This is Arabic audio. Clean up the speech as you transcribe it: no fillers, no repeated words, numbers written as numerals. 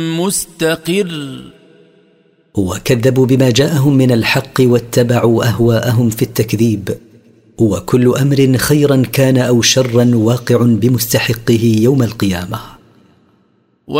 مستقر. وكذبوا بما جاءهم من الحق واتبعوا أهواءهم في التكذيب، وكل أمر خيرا كان أو شرا واقع بمستحقه يوم القيامة.